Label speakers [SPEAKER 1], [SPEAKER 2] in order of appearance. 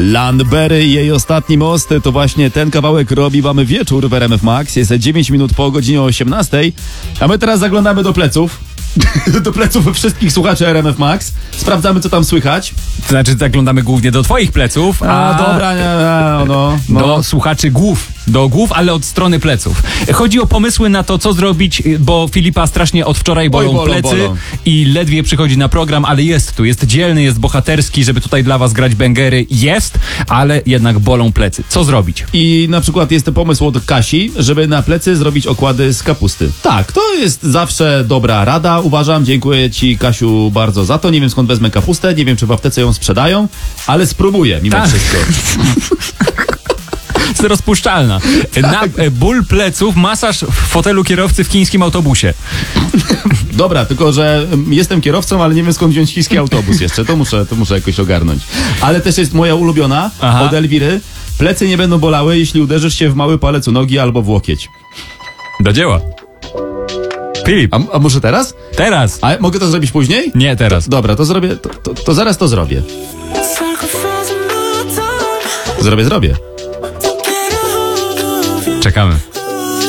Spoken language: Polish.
[SPEAKER 1] Landberry i jej ostatni most, to właśnie ten kawałek robi Mamy wieczór w RMF Max. Jest 9 minut po godzinie 18, a my teraz zaglądamy do pleców. Do pleców wszystkich słuchaczy RMF Max. Sprawdzamy, co tam słychać.
[SPEAKER 2] To znaczy, zaglądamy głównie do twoich pleców,
[SPEAKER 1] Dobra, no.
[SPEAKER 2] do słuchaczy do głów, ale od strony pleców. Chodzi o pomysły na to, co zrobić, bo Filipa strasznie od wczoraj bolą plecy i ledwie przychodzi na program, ale jest dzielny, jest bohaterski, żeby tutaj dla was grać bęgery. Ale jednak bolą plecy. Co zrobić?
[SPEAKER 1] I na przykład jest to pomysł od Kasi, żeby na plecy zrobić okłady z kapusty. Tak, to jest zawsze dobra rada, uważam. Dziękuję ci, Kasiu, bardzo za to. Nie wiem, skąd wezmę kapustę, nie wiem, czy w aptece ją sprzedają, ale spróbuję mimo wszystko.
[SPEAKER 2] Jest rozpuszczalna. Na ból pleców, masaż w fotelu kierowcy w chińskim autobusie.
[SPEAKER 1] Dobra, tylko że jestem kierowcą, ale nie wiem, skąd wziąć chiński autobus jeszcze. To muszę jakoś ogarnąć. Ale też jest moja ulubiona od Elwiry. Plecy nie będą bolały, jeśli uderzysz się w mały palec u nogi albo w łokieć.
[SPEAKER 2] Do dzieła. Filip.
[SPEAKER 1] A może teraz?
[SPEAKER 2] Teraz.
[SPEAKER 1] A mogę to zrobić później?
[SPEAKER 2] Nie, teraz.
[SPEAKER 1] Dobra, to zrobię. To zaraz to zrobię.
[SPEAKER 3] Zrobię.
[SPEAKER 2] Czekamy.